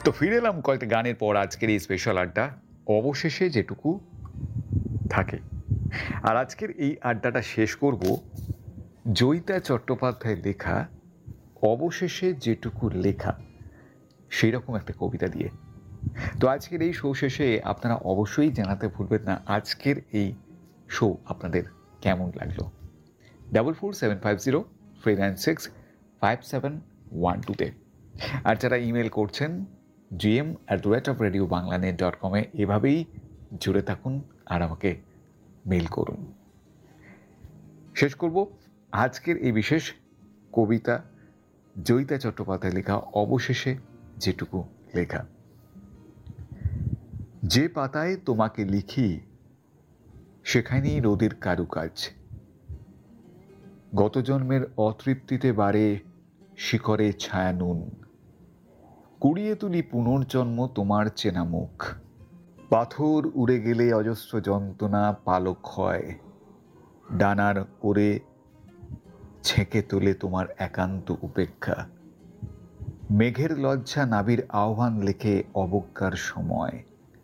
তো ফিরে এলাম কয়েকটা গানের পর আজকের এই স্পেশাল আড্ডা, অবশেষে যেটুকু থাকে। আর আজকের এই আড্ডাটা শেষ করব জয়িতা চট্টোপাধ্যায়ের লেখা অবশেষে যেটুকু লেখা সেই রকম একটা কবিতা দিয়ে। তো আজকের এই শো শেষে আপনারা অবশ্যই জানাতে ভুলবেন না আজকের এই শো আপনাদের কেমন লাগলো। 447503965712 আর যারা ইমেল করছেন gm@radiobanglanet.com এভাবেই জুড়ে থাকুন আর আমাকে মেল করুন। শেষ করব আজকের এই বিশেষ কবিতা জয়িতা চট্টোপাধ্যায় লেখা অবশেষে যেটুকু লেখা। যে পাতায় তোমাকে লিখি সেখানেই রোদের কারুকাজ, গত জন্মের অতৃপ্তিতে বাড়ে শিকড়ে ছায়া নুন, কুড়িয়ে তুলি পুনর্জন্ম তোমার চেনা মুখ, পাথর উড়ে গেলে অজস্র যন্ত্রণা পালক হয়, ডানার ওরে ছেঁকে তোলে তোমার একান্ত উপেক্ষা, মেঘের লজ্জা নাবির আহ্বান লেখে অবজ্ঞার সময়,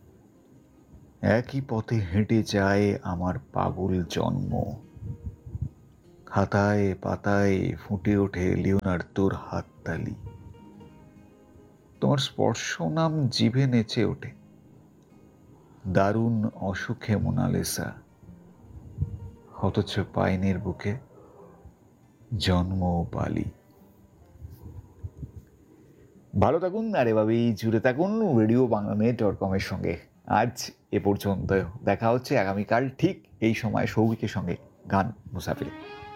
একই পথে হেঁটে যায় আমার পাগল জন্ম, খাতায় পাতায় ফুটে ওঠে লিওনার্দোর হাততালি, তোমার স্পর্শ নাম জিভে নেচে ওঠে দারুণ অসুখে মোনালিসা, অথচ পাইনের বুকে জন্ম পালি। ভালো থাকুন আর এভাবেই জুড়ে থাকুন RadioBanglanet.com এর সঙ্গে। আজ এ পর্যন্ত, দেখা হচ্ছে আগামীকাল ঠিক এই সময় সৌভিকের সঙ্গে গান মুসাফিরে।